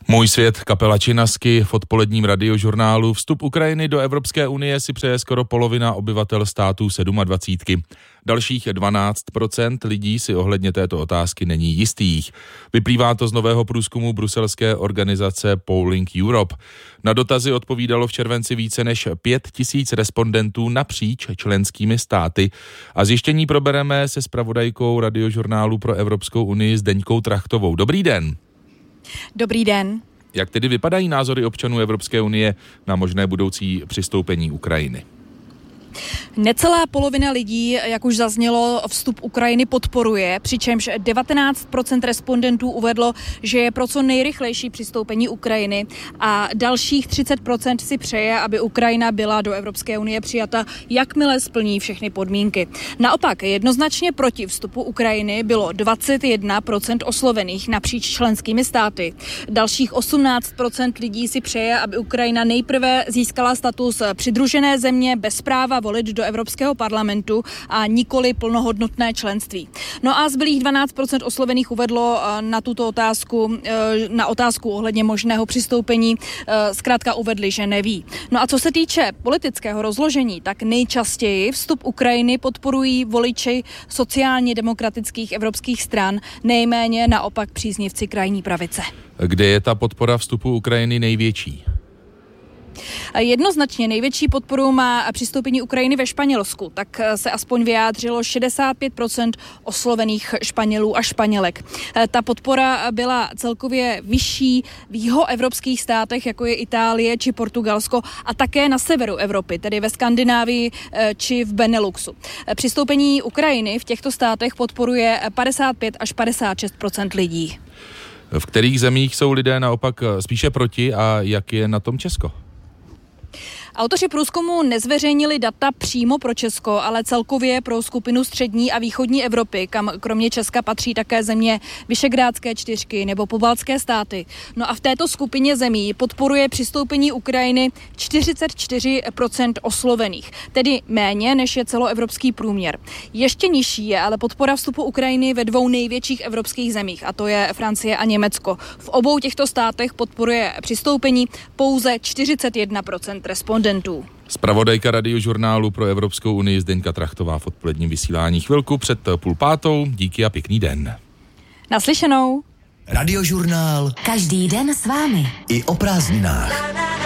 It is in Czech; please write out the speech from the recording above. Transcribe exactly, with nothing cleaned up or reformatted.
Můj svět, kapela Činasky v odpoledním radiožurnálu. Vstup Ukrajiny do Evropské unie si přeje skoro polovina obyvatel států sedmadvacítky. Dalších dvanáct procent lidí si ohledně této otázky není jistých. Vyplývá to z nového průzkumu bruselské organizace Polling Europe. Na dotazy odpovídalo v červenci více než pět tisíc respondentů napříč členskými státy. A zjištění probereme se zpravodajkou radiožurnálu pro Evropskou unii Zdeňkou Trachtovou. Dobrý den. Dobrý den. Jak tedy vypadají názory občanů Evropské unie na možné budoucí přistoupení Ukrajiny? Necelá polovina lidí, jak už zaznělo, vstup Ukrajiny podporuje, přičemž devatenáct procent respondentů uvedlo, že je pro co nejrychlejší přistoupení Ukrajiny a dalších třicet procent si přeje, aby Ukrajina byla do Evropské unie přijata, jakmile splní všechny podmínky. Naopak jednoznačně proti vstupu Ukrajiny bylo dvacet jedna procent oslovených napříč členskými státy. Dalších osmnáct procent lidí si přeje, aby Ukrajina nejprve získala status přidružené země bez práva volit do Evropského parlamentu a nikoli plnohodnotné členství. No a zbylých dvanáct procent oslovených uvedlo na tuto otázku, na otázku ohledně možného přistoupení, zkrátka uvedli, že neví. No a co se týče politického rozložení, tak nejčastěji vstup Ukrajiny podporují voliči sociálně demokratických evropských stran, nejméně naopak příznivci krajní pravice. Kde je ta podpora vstupu Ukrajiny největší? Jednoznačně největší podporu má přistoupení Ukrajiny ve Španělsku, tak se aspoň vyjádřilo šedesát pět procent oslovených Španělů a Španělek. Ta podpora byla celkově vyšší v jihoevropských státech, jako je Itálie či Portugalsko, a také na severu Evropy, tedy ve Skandinávii či v Beneluxu. Přistoupení Ukrajiny v těchto státech podporuje padesát pět až padesát šest procent lidí. V kterých zemích jsou lidé naopak spíše proti a jak je na tom Česko? Autoři průzkumu nezveřejnili data přímo pro Česko, ale celkově pro skupinu střední a východní Evropy, kam kromě Česka patří také země Visegrádské čtyřky nebo pobaltské státy. No a v této skupině zemí podporuje přistoupení Ukrajiny čtyřicet čtyři procent oslovených, tedy méně než je celoevropský průměr. Ještě nižší je ale podpora vstupu Ukrajiny ve dvou největších evropských zemích, a to je Francie a Německo. V obou těchto státech podporuje přistoupení pouze čtyřicet jedna procent respondentů. Zpravodajka radiožurnálu pro Evropskou unii Zdeňka Trachtová v odpoledním vysílání chvilku před půl pátou. Díky a pěkný den. Naslyšenou. Radiožurnál. Každý den s vámi. I o prázdninách.